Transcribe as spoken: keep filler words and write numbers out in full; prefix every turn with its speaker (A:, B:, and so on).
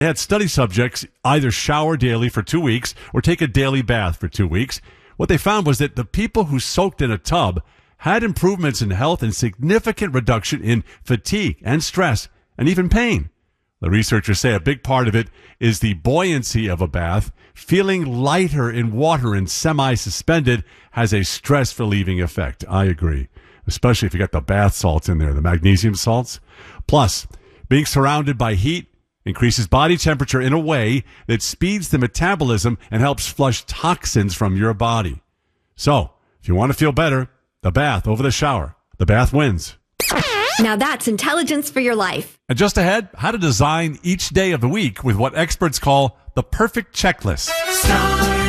A: They had study subjects either shower daily for two weeks or take a daily bath for two weeks. What they found was that the people who soaked in a tub had improvements in health and significant reduction in fatigue and stress and even pain. The researchers say a big part of it is the buoyancy of a bath. Feeling lighter in water and semi-suspended has a stress-relieving effect. I agree, especially if you got the bath salts in there, the magnesium salts. Plus, being surrounded by heat increases body temperature in a way that speeds the metabolism and helps flush toxins from your body. So, if you want to feel better, the bath over the shower. The bath wins.
B: Now that's intelligence for your life.
A: And just ahead, how to design each day of the week with what experts call the perfect checklist.
C: Star